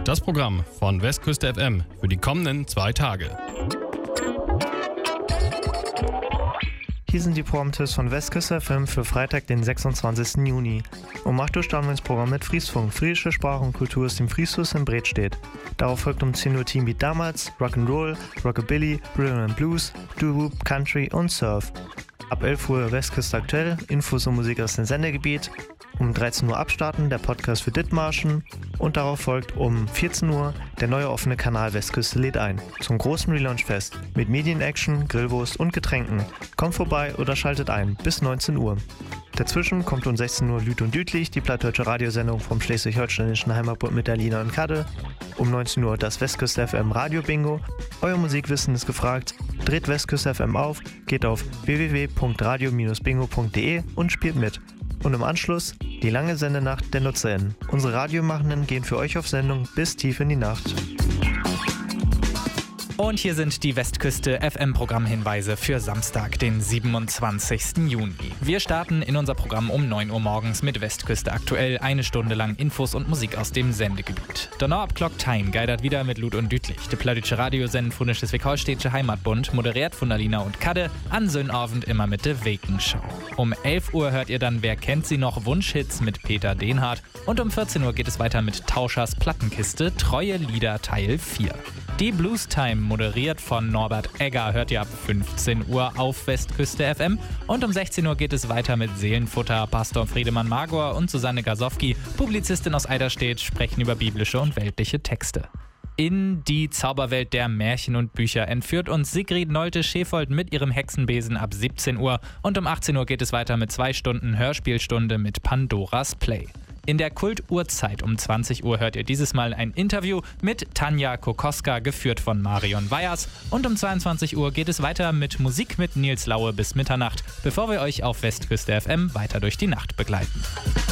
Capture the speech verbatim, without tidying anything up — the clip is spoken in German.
Das Programm von Westküste F M für die kommenden zwei Tage. Hier sind die Programmtipps von Westküste F M für Freitag, den sechsundzwanzigsten Juni. Um acht Uhr starten wir ins Programm mit Friesfunk, friesische Sprache und Kultur aus dem Frieshaus in Bredstedt. Darauf folgt um zehn Uhr Teambeat damals, Rock'n'Roll, Rockabilly, Rhythm and Blues, Doo-Wop, Country und Surf. Ab elf Uhr Westküste aktuell, Infos und Musik aus dem Sendegebiet. Um dreizehn Uhr abstarten, der Podcast für Dithmarschen. Und darauf folgt um vierzehn Uhr der neue offene Kanal Westküste lädt ein. Zum großen Relaunchfest mit Medienaction, Grillwurst und Getränken. Kommt vorbei oder schaltet ein bis neunzehn Uhr. Dazwischen kommt um sechzehn Uhr Lüt und Dütlich, die plattdeutsche Radiosendung vom schleswig-holsteinischen Heimatbund mit der Lina und Kadde. Um neunzehn Uhr das Westküste F M Radio Bingo. Euer Musikwissen ist gefragt. Dreht Westküste F M auf, geht auf w w w punkt radio Bindestrich bingo punkt de und spielt mit. Und im Anschluss die lange Sendenacht der NutzerInnen. Unsere Radiomachenden gehen für euch auf Sendung bis tief in die Nacht. Und hier sind die Westküste F M-Programmhinweise für Samstag, den siebenundzwanzigsten Juni. Wir starten in unser Programm um neun Uhr morgens mit Westküste aktuell. Eine Stunde lang Infos und Musik aus dem Sendegebiet. Danach ab Glock Time geidert wieder mit Lüt und Dütlich. Die plattdeutsche Radiosendung von der schleswig-holsteinische Heimatbund, moderiert von Alina und Kadde, an Söhnabend immer mit der Wekenschau. Um elf Uhr hört ihr dann Wer kennt sie noch? Wunschhits mit Peter Dehnhardt. Und um vierzehn Uhr geht es weiter mit Tauschers Plattenkiste, Treue Lieder Teil vier. Die Blues Time, moderiert von Norbert Egger, hört ihr ab fünfzehn Uhr auf Westküste F M. Und um sechzehn Uhr geht es weiter mit Seelenfutter. Pastor Friedemann Magor und Susanne Gasowski, Publizistin aus Eiderstedt, sprechen über biblische und weltliche Texte. In die Zauberwelt der Märchen und Bücher entführt uns Sigrid Nolte-Schäfold mit ihrem Hexenbesen ab siebzehn Uhr. Und um achtzehn Uhr geht es weiter mit zwei Stunden Hörspielstunde mit Pandoras Play. In der Kulturzeit um zwanzig Uhr hört ihr dieses Mal ein Interview mit Tanja Kokoska, geführt von Marion Weyers. Und um zweiundzwanzig Uhr geht es weiter mit Musik mit Nils Laue bis Mitternacht, bevor wir euch auf Westküste F M weiter durch die Nacht begleiten.